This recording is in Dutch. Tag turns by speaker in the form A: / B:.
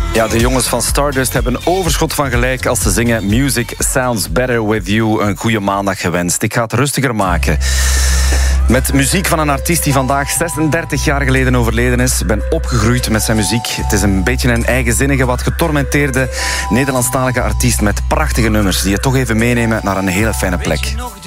A: Ja, de jongens van Stardust hebben een overschot van gelijk als ze zingen Music Sounds Better With You. Een goede maandag gewenst. Ik ga het rustiger maken. Met muziek van een artiest die vandaag 36 jaar geleden overleden is. Ik ben opgegroeid met zijn muziek. Het is een beetje een eigenzinnige, wat getormenteerde Nederlandstalige artiest met prachtige nummers die je toch even meenemen naar een hele fijne plek.